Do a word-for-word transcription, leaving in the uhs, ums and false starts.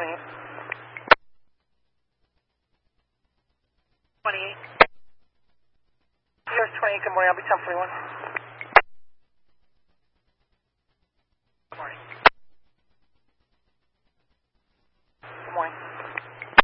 twenty-eight. twenty-eight. U S twenty-eight, good morning. I'll be ten forty-one.